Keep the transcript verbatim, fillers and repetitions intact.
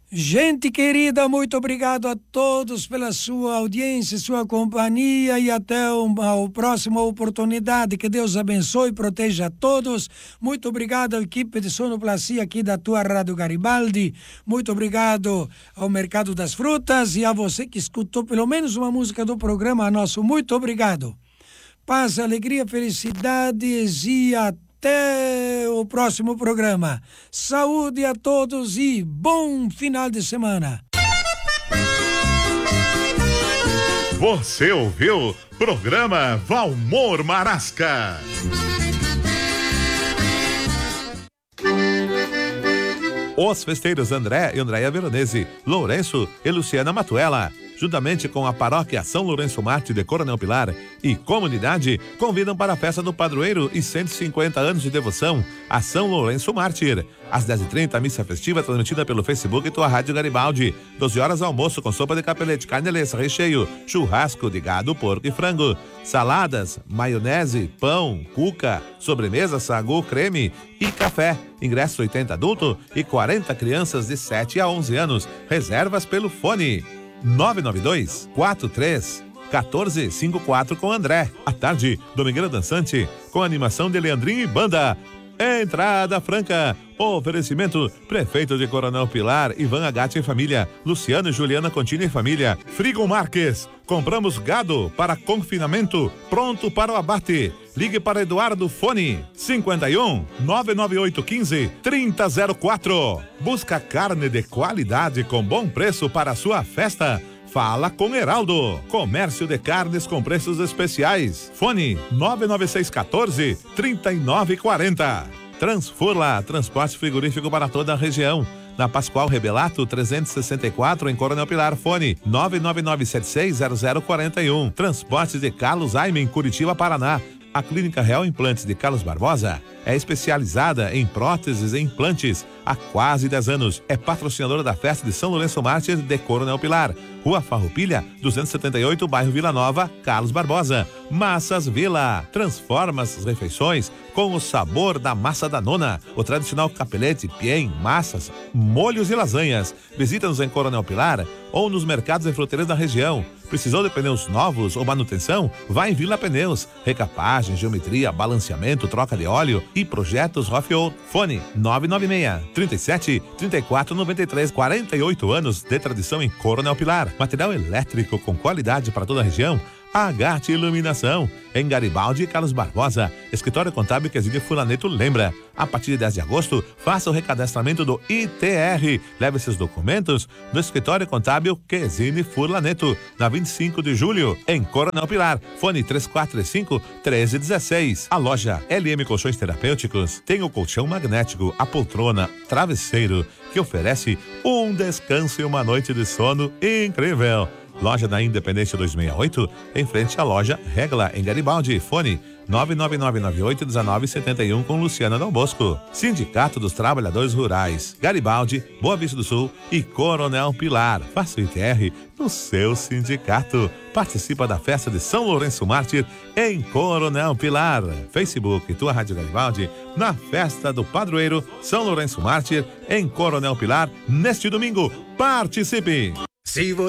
Gente querida, muito obrigado a todos pela sua audiência, sua companhia e até uma, uma próxima oportunidade. Que Deus abençoe e proteja a todos. Muito obrigado à equipe de sonoplastia aqui da tua Rádio Garibaldi. Muito obrigado ao Mercado das Frutas e a você que escutou pelo menos uma música do programa nosso. Muito obrigado. Paz, alegria, felicidades e até Até o próximo programa. Saúde a todos e bom final de semana. Você ouviu? Programa Valmor Marasca. Os festeiros André e Andréia Veronese, Lourenço e Luciana Matuela, juntamente com a paróquia São Lourenço Mártir de Coronel Pilar e comunidade, convidam para a festa do padroeiro e cento e cinquenta anos de devoção a São Lourenço Mártir. Às dez e trinta, a missa festiva transmitida pelo Facebook e tua Rádio Garibaldi. doze horas, almoço com sopa de capelete, carne lessa, recheio, churrasco de gado, porco e frango, saladas, maionese, pão, cuca, sobremesa, sagu, creme e café. Ingressos oitenta adulto e quarenta crianças de sete a onze anos. Reservas pelo fone nove nove dois, quatro três, um quatro cinco quatro com André. À tarde, Domingueira Dançante, com animação de Leandrinho e banda. Entrada franca. Oferecimento: Prefeito de Coronel Pilar, Ivan Agatti e família, Luciano e Juliana Contini e família. Frigo Marques, compramos gado para confinamento, pronto para o abate. Ligue para Eduardo, fone cinquenta e um, nove nove oito um cinco, trinta zero quatro. Busca carne de qualidade com bom preço para a sua festa? Fala com Heraldo. Comércio de carnes com preços especiais. Fone nove nove seis um quatro, três nove quatro zero. Transforla, transporte frigorífico para toda a região. Na Pascoal Rebelato trezentos e sessenta e quatro, em Coronel Pilar. Fone nove nove nove sete seis zero zero quatro um. Transportes de Carlos Aime, em Curitiba, Paraná. A Clínica Real Implantes de Carlos Barbosa é especializada em próteses e implantes há quase dez anos. É patrocinadora da festa de São Lourenço Mártir de Coronel Pilar. Rua Farroupilha, duzentos e setenta e oito, bairro Vila Nova, Carlos Barbosa. Massas Vila. Transforma as refeições com o sabor da massa da nona. O tradicional capelete, piem, massas, molhos e lasanhas. Visita-nos em Coronel Pilar ou nos mercados e fruteiras da região. Precisou de pneus novos ou manutenção? Vai em Vila Pneus. Recapagem, geometria, balanceamento, troca de óleo e projetos Rofiol. Fone nove nove seis, trinta e sete, trinta e quatro, noventa e três. quarenta e oito anos de tradição em Coronel Pilar. Material elétrico com qualidade para toda a região. Agate Iluminação, em Garibaldi e Carlos Barbosa. Escritório Contábil Quesine Fulaneto lembra. A partir de dez de agosto, faça o recadastramento do I T R. Leve seus documentos no Escritório Contábil Quesine Fulaneto, na vinte e cinco de julho, em Coronel Pilar. Fone três quatro três cinco, um três um seis. A loja L M Colchões Terapêuticos tem o colchão magnético, a poltrona, travesseiro, que oferece um descanso e uma noite de sono incrível. Loja da Independência duzentos e sessenta e oito, em frente à loja Regla, em Garibaldi. Fone nove nove nove nove oito um nove sete um com Luciana Dom Bosco. Sindicato dos Trabalhadores Rurais, Garibaldi, Boa Vista do Sul e Coronel Pilar. Faça o I T R no seu sindicato. Participa da festa de São Lourenço Mártir em Coronel Pilar. Facebook, tua Rádio Garibaldi, na festa do padroeiro São Lourenço Mártir em Coronel Pilar, neste domingo. Participe! Se